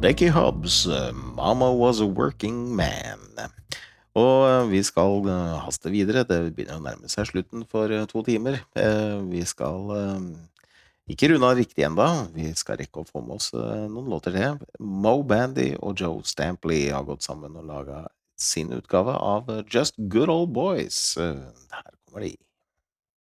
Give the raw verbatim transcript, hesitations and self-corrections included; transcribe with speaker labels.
Speaker 1: Becky Hobbs, eh, Mama Was a Working Man. Og eh, vi skal eh, haste videre, det begynner å nærme seg slutten for eh, to timer. Eh, Vi skal eh, ikke runde av riktig enda, vi skal rekke å få med oss eh, noen låter til. Mo Bandy og Joe Stampley har gått sammen og laget sin utgave av eh, Just Good Old Boys. Eh, Her kommer de.